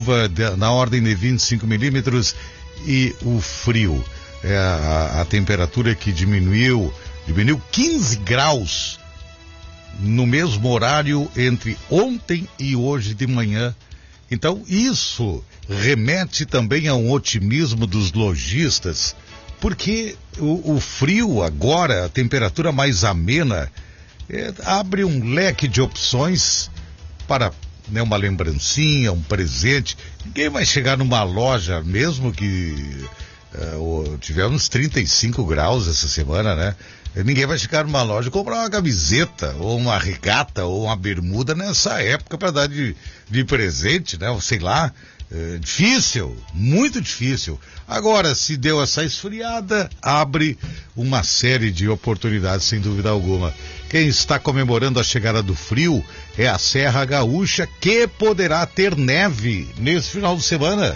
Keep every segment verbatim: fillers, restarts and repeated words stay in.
na ordem de vinte e cinco milímetros e o frio. É a, a temperatura que diminuiu, diminuiu quinze graus no mesmo horário entre ontem e hoje de manhã. Então isso remete também a um otimismo dos lojistas, porque o, o frio agora, a temperatura mais amena, é, abre um leque de opções para, né, uma lembrancinha, um presente. Ninguém vai chegar numa loja, mesmo que uh, tivemos trinta e cinco graus essa semana, né? Ninguém vai chegar numa loja e comprar uma camiseta, ou uma regata, ou uma bermuda nessa época para dar de, de presente, né? Ou sei lá, é difícil, muito difícil. Agora, se deu essa esfriada, abre uma série de oportunidades, sem dúvida alguma. Quem está comemorando a chegada do frio é a Serra Gaúcha, que poderá ter neve nesse final de semana.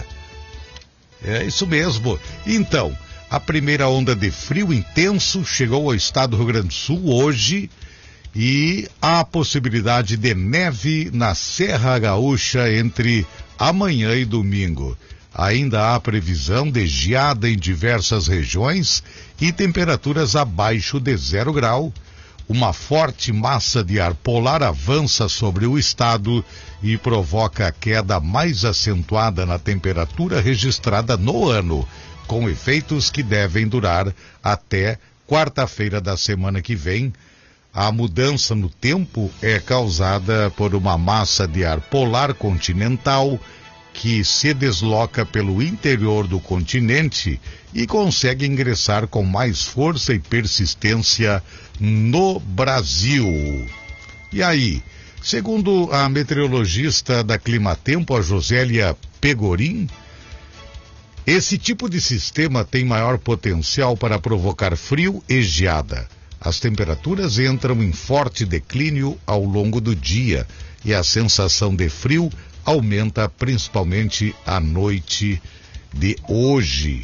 É isso mesmo. Então, a primeira onda de frio intenso chegou ao estado do Rio Grande do Sul hoje e há possibilidade de neve na Serra Gaúcha entre amanhã e domingo. Ainda há previsão de geada em diversas regiões e temperaturas abaixo de zero grau. Uma forte massa de ar polar avança sobre o estado e provoca a queda mais acentuada na temperatura registrada no ano, com efeitos que devem durar até quarta-feira da semana que vem. A mudança no tempo é causada por uma massa de ar polar continental que se desloca pelo interior do continente e consegue ingressar com mais força e persistência no Brasil. E aí, segundo a meteorologista da Climatempo, a Josélia Pegorim, esse tipo de sistema tem maior potencial para provocar frio e geada. As temperaturas entram em forte declínio ao longo do dia e a sensação de frio aumenta principalmente à noite de hoje.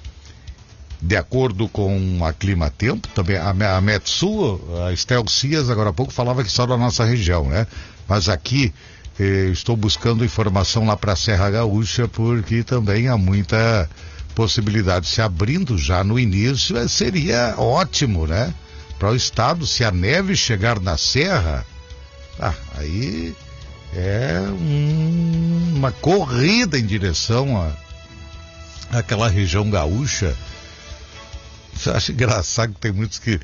De acordo com a Climatempo, também a, a Metsul, a Estel Cias, agora há pouco falava que só da nossa região, né? Mas aqui eh, estou buscando informação lá para a Serra Gaúcha, porque também há muita possibilidade se abrindo já no início, seria ótimo, né? Para o estado, se a neve chegar na serra, ah, aí é um, uma corrida em direção a àquela região gaúcha. Eu acho engraçado que tem muitos que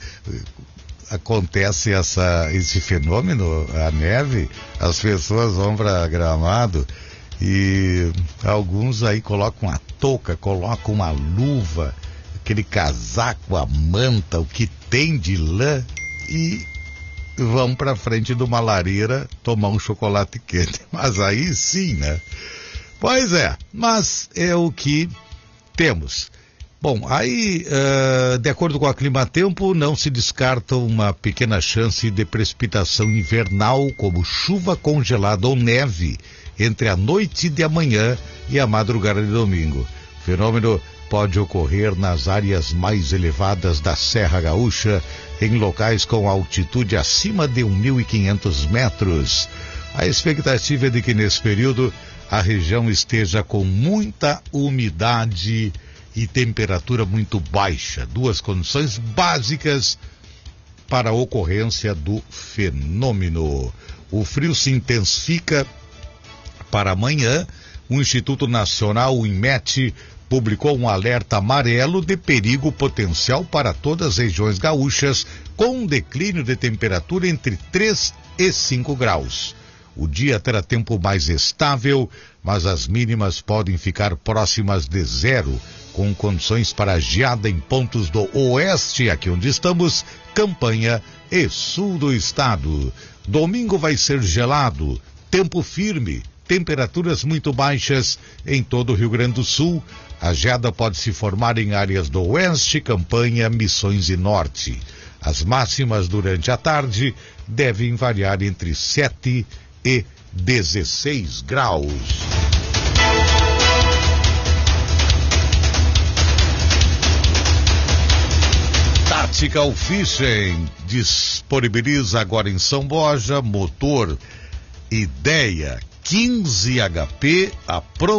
acontece essa, esse fenômeno, a neve, as pessoas vão para Gramado e alguns aí colocam uma touca, colocam uma luva, aquele casaco, a manta, o que tem de lã e vão para frente de uma lareira tomar um chocolate quente. Mas aí sim, né? Pois é, mas é o que temos. Bom, aí, uh, de acordo com a Climatempo, não se descarta uma pequena chance de precipitação invernal, como chuva congelada ou neve, entre a noite de amanhã e a madrugada de domingo. O fenômeno pode ocorrer nas áreas mais elevadas da Serra Gaúcha, em locais com altitude acima de mil e quinhentos metros. A expectativa é de que nesse período a região esteja com muita umidade e temperatura muito baixa, duas condições básicas para a ocorrência do fenômeno. O frio se intensifica para amanhã. O Instituto Nacional, o INMET, publicou um alerta amarelo de perigo potencial para todas as regiões gaúchas, com um declínio de temperatura entre três e cinco graus. O dia terá tempo mais estável, mas as mínimas podem ficar próximas de zero, com condições para geada em pontos do oeste, aqui onde estamos, Campanha e sul do estado. Domingo vai ser gelado, tempo firme, temperaturas muito baixas em todo o Rio Grande do Sul. A geada pode se formar em áreas do oeste, Campanha, Missões e Norte. As máximas durante a tarde devem variar entre sete e dezesseis graus. Tactical Fishing disponibiliza agora em São Borja motor Ideia quinze H P, a